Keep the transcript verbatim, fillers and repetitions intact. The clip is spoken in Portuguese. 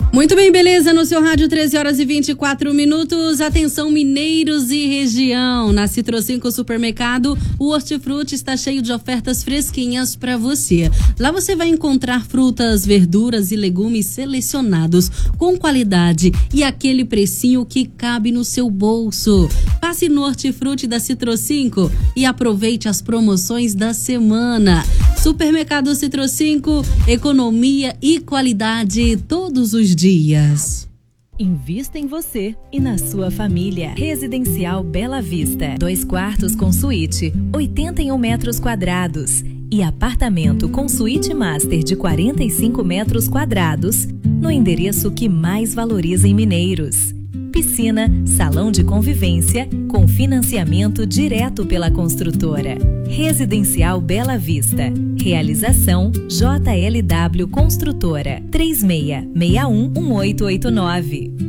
Muito bem, beleza, no seu rádio, treze horas e vinte e quatro minutos. Atenção, mineiros e região. Na Citrocinco Supermercado, o Hortifruti está cheio de ofertas fresquinhas para você. Lá você vai encontrar frutas, verduras e legumes selecionados com qualidade e aquele precinho que cabe no seu bolso. Passe no Hortifruti da Citrocinco e aproveite as promoções da semana. Supermercado Citrocinco, economia e qualidade todos os dias. Invista em você e na sua família. Residencial Bela Vista. Dois quartos com suíte, oitenta e um metros quadrados. E apartamento com suíte master de quarenta e cinco metros quadrados, no endereço que mais valoriza em Mineiros. Piscina, salão de convivência, com financiamento direto pela construtora. Residencial Bela Vista. Realização J L W Construtora. três seis seis um, um oito oito nove.